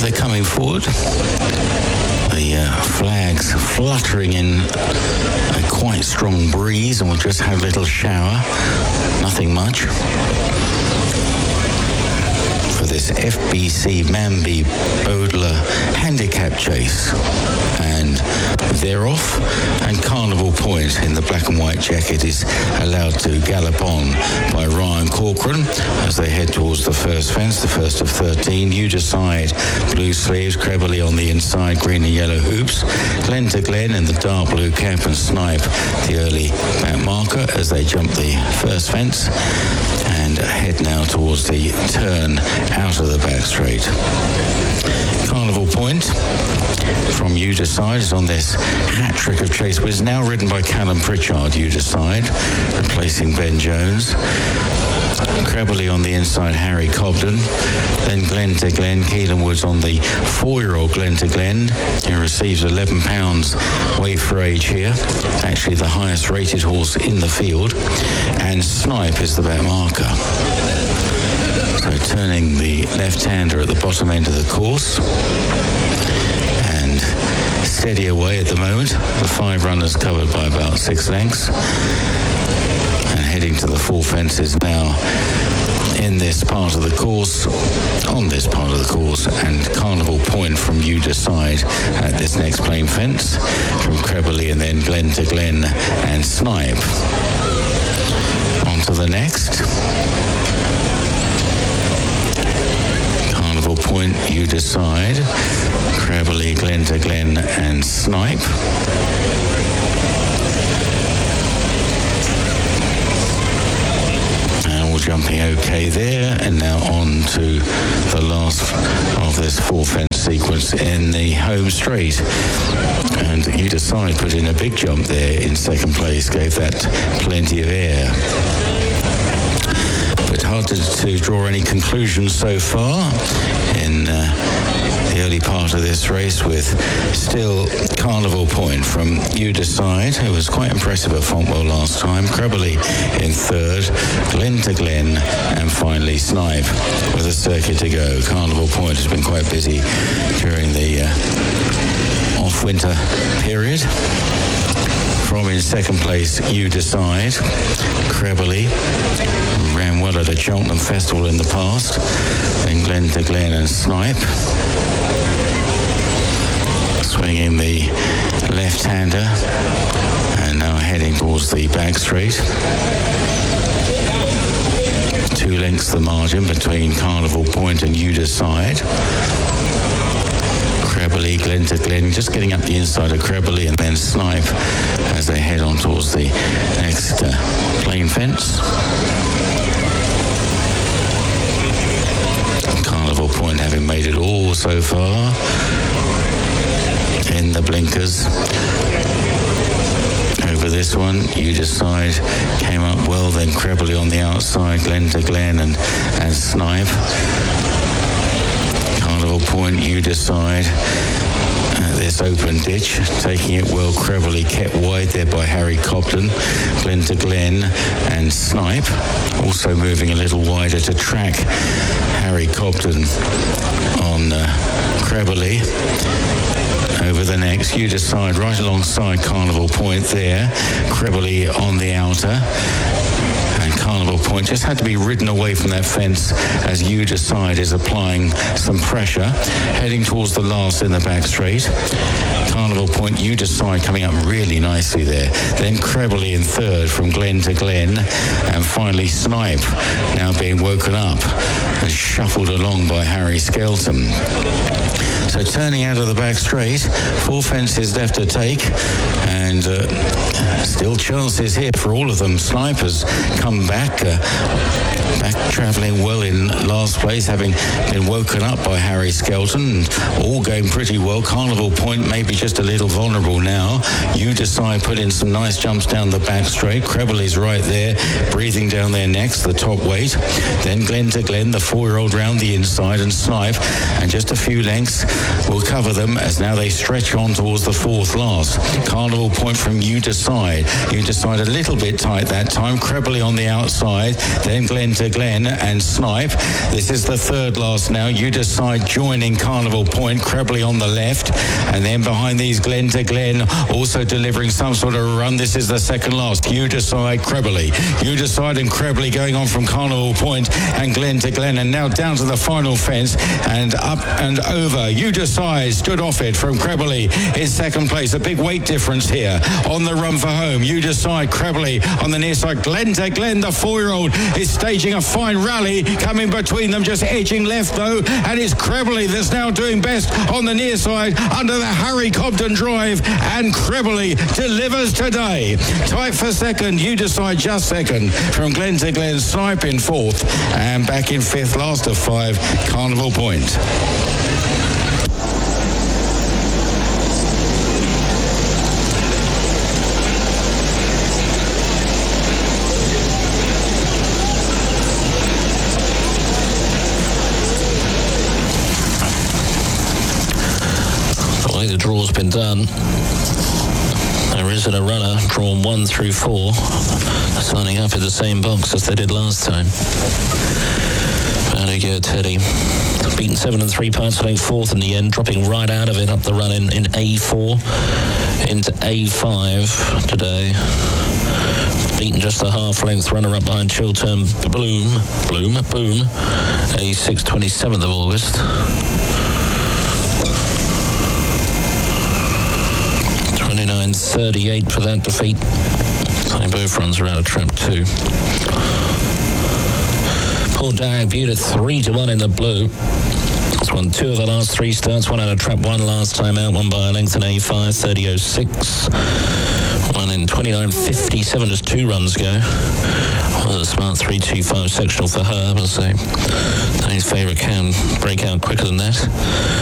they're coming forward. The flags fluttering in a quite strong breeze, and we'll just have a little shower. Nothing much. For this FBC Manby Bodler handicap chase. And they're off, and Carnival Point in the black and white jacket is allowed to gallop on by Ryan Corcoran as they head towards the first fence, the first of 13. You Decide, blue sleeves, Creberly on the inside, green and yellow hoops. Glen to Glen in the dark blue cap, and Snipe, the early back marker, as they jump the first fence and head now towards the turn out of the back straight. Carnival Point from You Decide is on this hat trick of Chase Wiz, now ridden by Callum Pritchard. You Decide, replacing Ben Jones. Creberly on the inside, Harry Cobden. Then Glen to Glen, Keelan Woods on the 4-year-old Glen to Glen, who receives £11 weight for age here. Actually the highest rated horse in the field. And Snipe is the back marker. So turning the left-hander at the bottom end of the course. And steady away at the moment. The 5 runners covered by about 6 lengths. And heading to the 4 fences now in this part of the course, on this part of the course, and Carnival Point from You Decide at this next plain fence, from Creberly, and then Glen to Glen and Snipe. On to the next. Carnival Point, You Decide, Creberly, Glen to Glen and Snipe. Jumping okay there, and now on to the last of this 4 fence sequence in the home straight. And You Decide put in a big jump there in second place, gave that plenty of air. But hard to draw any conclusions so far in the early part of this race, with still Carnival Point from You Decide, who was quite impressive at Fontwell last time, Creberly in 3rd, Glen to Glen, and finally Snipe with a circuit to go. Carnival Point has been quite busy during the off-winter period. From in second place, You Decide, Creberly, ran well at a Cheltenham Festival in the past. Then Glen to Glen and Snipe. Swinging the left-hander, and now heading towards the back straight. 2 lengths the margin between Carnival Point and You Decide. Creberly, Glen to Glen, just getting up the inside of Creberly, and then Snipe as they head on towards the next plain fence. Carnival Point having made it all so far in the blinkers. Over this one, You Decide came up well, then Creberly on the outside, Glen to Glen and Snipe. Carnival Point, You Decide. This open ditch, taking it well. Creberly kept wide there by Harry Cobden. Glen to Glen and Snipe also moving a little wider to track Harry Cobden on Creberly. Over the next, You Decide right alongside Carnival Point there. Creberly on the outer. And Carnival Point just had to be ridden away from that fence as You Decide is applying some pressure, heading towards the last in the back straight. Carnival Point, You Decide coming up really nicely there. Then Creberly in 3rd from Glen to Glen, and finally Snipe now being woken up and shuffled along by Harry Skelton. So turning out of the back straight, 4 fences left to take, and still chances here for all of them. Snipe has come back travelling well in last place, having been woken up by Harry Skelton, and all going pretty well. Carnival Point maybe just a little vulnerable now. You Decide put in some nice jumps down the back straight. Creberly's right there, breathing down there next, the top weight. Then Glen to Glen, the 4-year-old round the inside, and Snipe, and just a few lengths will cover them as now they stretch on towards the 4th last. Carnival Point from You Decide. You Decide a little bit tight that time. Creberly on the outside. outside, then Glen to Glen and Snipe. This is the third last now. You Decide joining Carnival Point, Crebley on the left, and then behind these Glen to Glen also delivering some sort of run. This is the second last. You Decide, Crebley. You Decide and Crebley going on from Carnival Point and Glen to Glen, and now down to the final fence and up and over. You Decide stood off it from Crebley in second place. A big weight difference here on the run for home. You Decide, Crebley on the near side. Glen to Glen, the 4-year-old, is staging a fine rally coming between them, just edging left though, and it's Crebley that's now doing best on the near side under the Harry Cobden drive, and Crebley delivers today. Tight for second. You Decide just second from Glen to Glen. Snipe in fourth, and back in fifth, last of 5, Carnival Point. The draw's been done. There isn't a runner drawn 1 through 4 signing up in the same box as they did last time. Very good, Teddy. Beaten 7 3/3 length fourth in the end, dropping right out of it up the run in A4 into A5 today. Beaten just a half length, runner up behind Chiltern Boom, A6 27th of August. 29.38 for that defeat. So both runs are out of trap 2. Paul Dag viewed at 3-1 in the blue. He's won 2 of the last 3 starts, 1 out of trap 1 last time out, 1 by a length in A5, 30.06. 1 in 29.57, just 2 runs ago. Well, a smart 3.25 sectional for her, but say Tony's favourite can break out quicker than that.